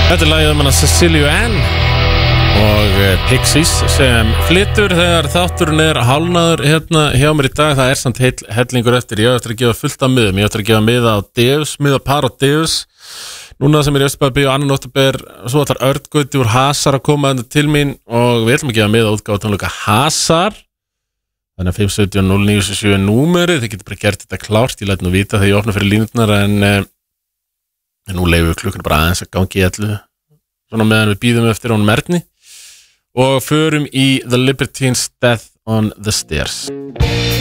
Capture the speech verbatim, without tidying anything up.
Þetta er lagið um hana Cecilia Ann og Pixies sem flytur þegar þátturinn er hálfnaður hérna hjá mér í dag. Það er samt heil, hellingur eftir. Ég á eftir að gefa fullt af miðum. Ég á eftir að gefa miða á Deus, miða par á Deus. Núna sem er í Östurbæjarbíó annan október, svo ætlar Örn Gauti úr Hasar að koma til mín og við ætlum að gefa miða útgáfa tónleika Hasar. Þannig að fimm sjö núll níu sjö númerið, þið getur bara gert þetta klárt. Ég læt nú vita þegar ég opna fyrir línurnar en, en nú leifum við klukkuna bara aðeins að gangi í ellu. Svona meðan við býðum eftir honum Erni og förum í The Libertines Death on the Stairs.